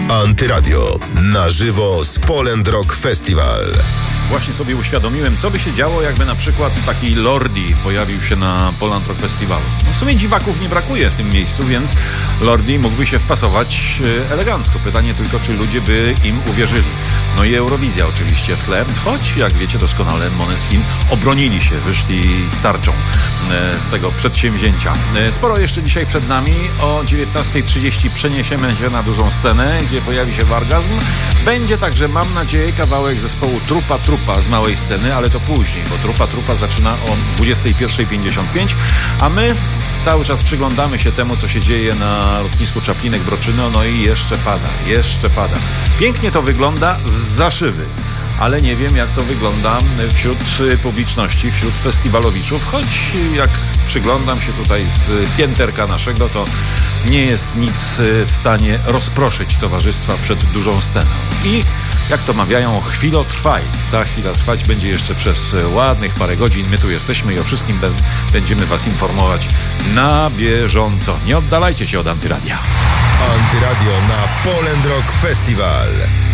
Antyradio. Na żywo z Poland Rock Festival. Właśnie sobie uświadomiłem, co by się działo, jakby na przykład taki Lordi pojawił się na Poland Rock Festival. No w sumie dziwaków nie brakuje w tym miejscu, więc Lordi mógłby się wpasować elegancko. Pytanie tylko, czy ludzie by im uwierzyli. No i Eurowizja oczywiście w tle, choć jak wiecie doskonale Måneskin obronili się, wyszli z tarczą z tego przedsięwzięcia. Sporo jeszcze dzisiaj przed nami. O 19:30 przeniesiemy się na dużą scenę, gdzie pojawi się Wargazm. Będzie także, mam nadzieję, kawałek zespołu Trupa z małej sceny, ale to później, bo Trupa zaczyna o 21:55, a my cały czas przyglądamy się temu, co się dzieje na lotnisku Czaplinek-Broczyno, no i jeszcze pada. Pięknie to wygląda zza szyby, ale nie wiem, jak to wygląda wśród publiczności, wśród festiwalowiczów, choć jak przyglądam się tutaj z pięterka naszego, to nie jest nic w stanie rozproszyć towarzystwa przed dużą sceną. I jak to mawiają, chwilo trwaj. Ta chwila trwać będzie jeszcze przez ładnych parę godzin. My tu jesteśmy i o wszystkim będziemy was informować na bieżąco. Nie oddalajcie się od Antyradia. Antyradio na Poland Rock Festival.